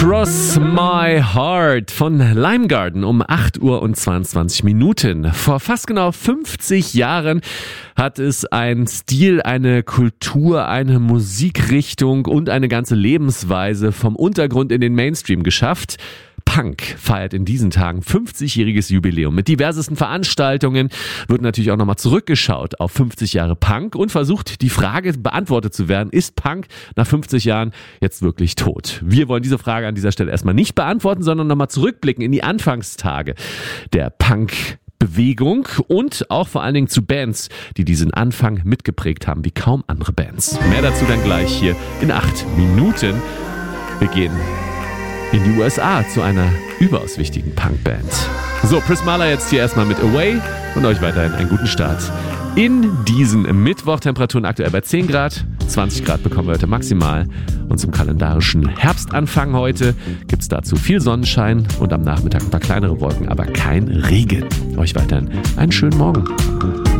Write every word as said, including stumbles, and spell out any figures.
Cross My Heart von Lime Garden um acht Uhr und zweiundzwanzig Minuten. Vor fast genau fünfzig Jahren hat es ein Stil, eine Kultur, eine Musikrichtung und eine ganze Lebensweise vom Untergrund in den Mainstream geschafft. Punk feiert in diesen Tagen fünfzigjähriges Jubiläum. Mit diversesten Veranstaltungen wird natürlich auch nochmal zurückgeschaut auf fünfzig Jahre Punk und versucht, die Frage beantwortet zu werden, ist Punk nach fünfzig Jahren jetzt wirklich tot? Wir wollen diese Frage an dieser Stelle erstmal nicht beantworten, sondern nochmal zurückblicken in die Anfangstage der Punk Bewegung und auch vor allen Dingen zu Bands, die diesen Anfang mitgeprägt haben, wie kaum andere Bands. Mehr dazu dann gleich hier in acht Minuten. Wir gehen in die U S A zu einer überaus wichtigen Punkband. So, Chris Mahler jetzt hier erstmal mit Away und euch weiterhin einen guten Start in diesen Mittwoch. Temperaturen aktuell bei zehn Grad, zwanzig Grad bekommen wir heute maximal. Und zum kalendarischen Herbstanfang heute gibt es dazu viel Sonnenschein und am Nachmittag ein paar kleinere Wolken, aber kein Regen. Euch weiterhin einen schönen Morgen.